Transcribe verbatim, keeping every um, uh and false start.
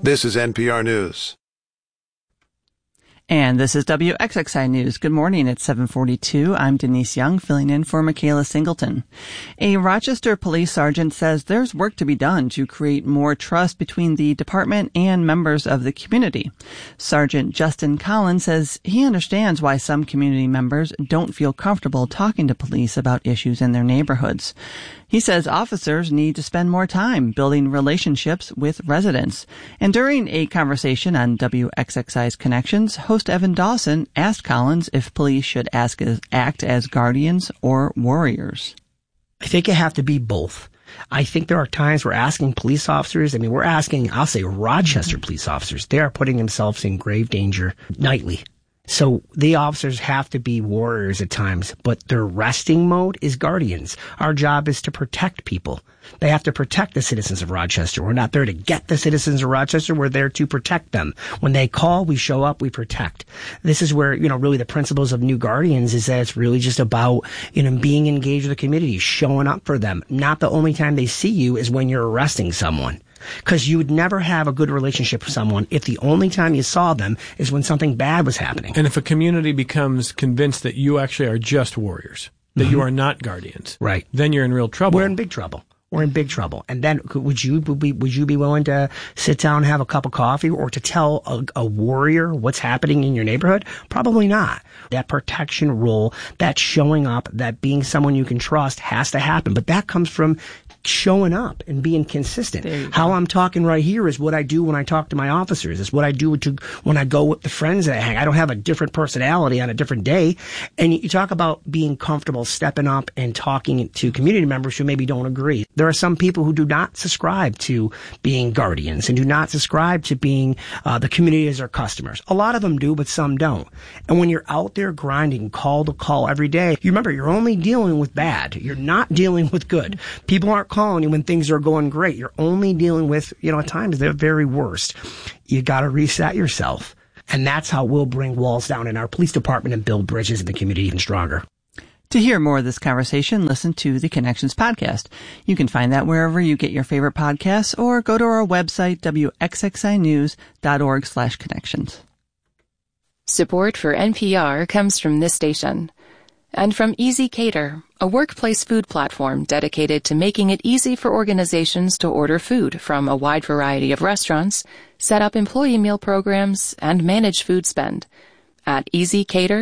This is N P R News. And this is W X X I News. Good morning at seven forty-two. I'm Denise Young, filling in for Michaela Singleton. A Rochester police sergeant says there's work to be done to create more trust between the department and members of the community. Sergeant Justin Collins says he understands why some community members don't feel comfortable talking to police about issues in their neighborhoods. He says officers need to spend more time building relationships with residents. And during a conversation on W X X I's Connections, host Evan Dawson asked Collins if police should ask as, act as guardians or warriors. I think you have to be both. I think there are times we're asking police officers, I mean, we're asking, I'll say Rochester police officers, they are putting themselves in grave danger nightly. So the officers have to be warriors at times, but their resting mode is guardians. Our job is to protect people. They have to protect the citizens of Rochester. We're not there to get the citizens of Rochester. We're there to protect them. When they call, we show up, we protect. This is where, you know, really the principles of New Guardians is that it's really just about, you know, being engaged with the community, showing up for them. Not the only time they see you is when you're arresting someone. Because you would never have a good relationship with someone if the only time you saw them is when something bad was happening. And if a community becomes convinced that you actually are just warriors, that mm-hmm. you are not guardians, right, then you're in real trouble. We're in big trouble. We're in big trouble. And then would you be, would you be willing to sit down and have a cup of coffee or to tell a, a warrior what's happening in your neighborhood? Probably not. That protection role, that showing up, that being someone you can trust has to happen. But that comes from showing up and being consistent. How I'm talking right here is what I do when I talk to my officers. It's what I do to, when I go with the friends that I hang. I don't have a different personality on a different day. And you talk about being comfortable stepping up and talking to community members who maybe don't agree. There are some people who do not subscribe to being guardians and do not subscribe to being uh, the community as their customers. A lot of them do, but some don't. And when you're out there grinding call to call every day, you remember you're only dealing with bad. You're not dealing with good. People aren't calling you when things are going great. You're only dealing with, you know, at times they're very worst. You got to reset yourself. And that's how we'll bring walls down in our police department and build bridges in the community even stronger. To hear more of this conversation, listen to the Connections podcast. You can find that wherever you get your favorite podcasts or go to our website, w x x i news dot org slash connections. Support for N P R comes from this station. And from Easy Cater, a workplace food platform dedicated to making it easy for organizations to order food from a wide variety of restaurants, set up employee meal programs, and manage food spend. At easy cater